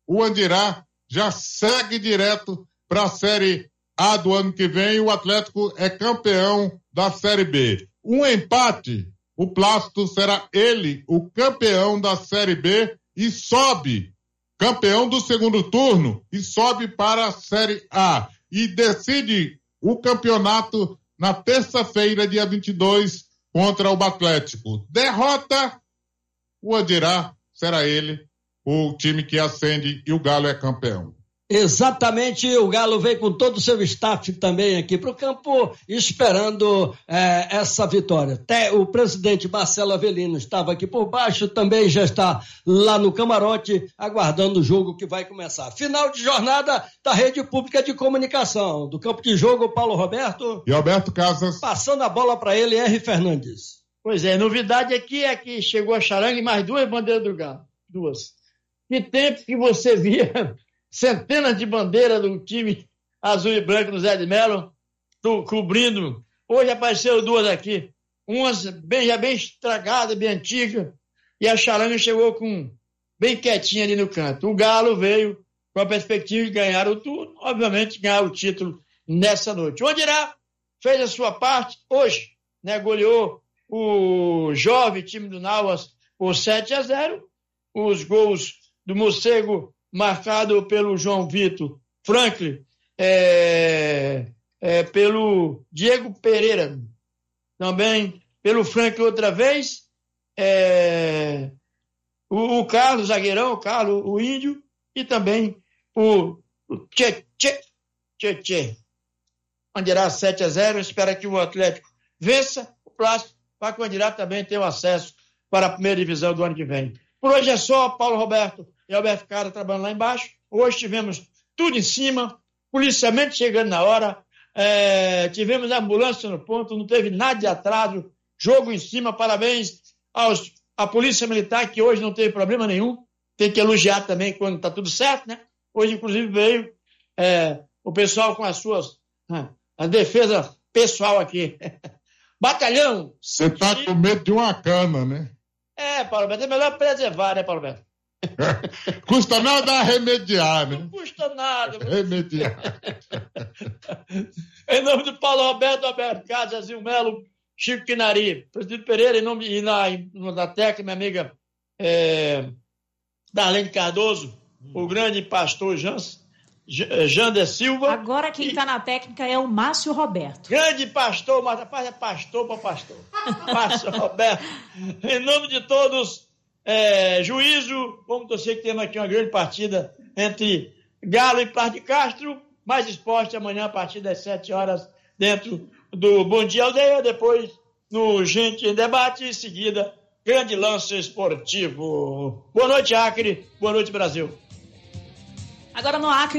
o Andirá já segue direto para a Série A do ano que vem e o Atlético é campeão da Série B. Um empate, o Plácido será ele o campeão da Série B e sobe, campeão do segundo turno, e sobe para a Série A. E decide o campeonato na terça-feira, dia 22, contra o Atlético. Derrota, o Andirá será ele o time que ascende e o Galo é campeão. Exatamente, o Galo veio com todo o seu staff também aqui para o campo, esperando essa vitória. Até o presidente Marcelo Avelino estava aqui por baixo, também já está lá no camarote, aguardando o jogo que vai começar. Final de jornada da Rede Pública de Comunicação. Do campo de jogo, Paulo Roberto. E Alberto Casas. Passando a bola para ele, R. Fernandes. Pois é, novidade aqui é que chegou a charanga e mais 2 bandeiras do Galo. 2. Que tempo que você via centenas de bandeiras do time azul e branco do Zé de Melo cobrindo. Hoje apareceram 2 aqui. Uma já bem estragada, bem antiga. E a charanga chegou bem quietinha ali no canto. O Galo veio com a perspectiva de ganhar o turno. Obviamente, ganhar o título nessa noite. O Andirá fez a sua parte hoje, né? Goleou o jovem time do Nauas por 7-0. Os gols do Morcego marcado pelo João Vitor Franklin, pelo Diego Pereira, também pelo Franklin outra vez, o Carlos, zagueirão, o Carlos, o Índio, e também o Tchê. Andirá 7-0, espera que o Atlético vença o Plástico, para que o Andirá também tenha o acesso para a primeira divisão do ano que vem. Por hoje é só, Paulo Roberto e Alberto Cara trabalhando lá embaixo. Hoje tivemos tudo em cima, policiamento chegando na hora, tivemos ambulância no ponto, não teve nada de atraso, jogo em cima, parabéns à Polícia Militar, que hoje não teve problema nenhum, tem que elogiar também quando está tudo certo, né? Hoje, inclusive, veio o pessoal com a defesa pessoal aqui. Batalhão! Você está com medo de uma cana, né? Paulo Roberto, é melhor preservar, né, Paulo Roberto? Custa nada remediar, né? Não custa nada. Remediar. Em nome do Paulo Roberto, Alberto Casas, Zil Melo, Chico Quinari, Presidente Pereira, em nome da técnica, minha amiga Darlene Cardoso, o grande pastor Jander Silva. Agora quem está na técnica é o Márcio Roberto. Grande pastor, mas rapaz é pastor para pastor. Márcio Roberto. Em nome de todos, juízo, vamos torcer que temos aqui uma grande partida entre Galo e Plácido de Castro. Mais esporte amanhã a partir das 7 horas dentro do Bom Dia Aldeia, depois no Gente em Debate, em seguida, grande lance esportivo. Boa noite, Acre. Boa noite, Brasil. Agora no Acre,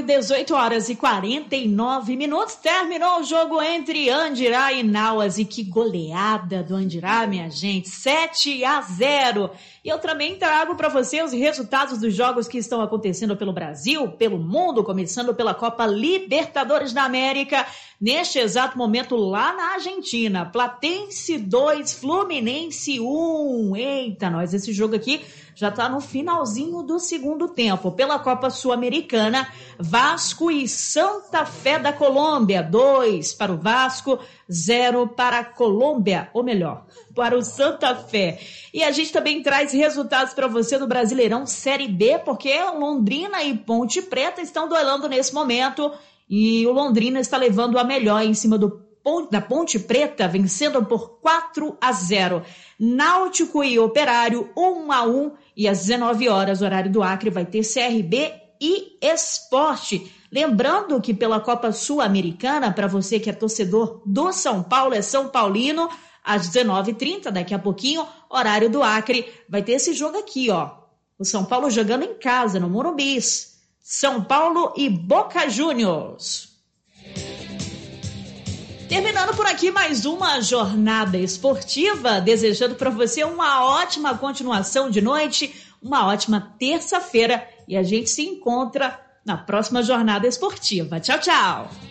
18h49, terminou o jogo entre Andirá e Nauas, e que goleada do Andirá, minha gente, 7-0. E eu também trago para você os resultados dos jogos que estão acontecendo pelo Brasil, pelo mundo, começando pela Copa Libertadores da América, neste exato momento lá na Argentina. Platense 2, Fluminense 1. Eita, nós, esse jogo aqui já está no finalzinho do segundo tempo. Pela Copa Sul-Americana, Vasco e Santa Fé da Colômbia, 2 para o Vasco, 0 para a Colômbia, ou melhor, para o Santa Fé. E a gente também traz resultados para você do Brasileirão Série B, porque Londrina e Ponte Preta estão duelando nesse momento, e o Londrina está levando a melhor em cima da Ponte Preta, vencendo por 4-0. Náutico e Operário, 1-1, e às 19 horas, horário do Acre, vai ter CRB e Esporte. Lembrando que pela Copa Sul-Americana, para você que é torcedor do São Paulo, é São Paulino, às 19h30, daqui a pouquinho, horário do Acre, vai ter esse jogo aqui, ó. O São Paulo jogando em casa, no Morumbi. São Paulo e Boca Juniors. Terminando por aqui mais uma jornada esportiva, desejando para você uma ótima continuação de noite, uma ótima terça-feira, e a gente se encontra na próxima jornada esportiva. Tchau, tchau!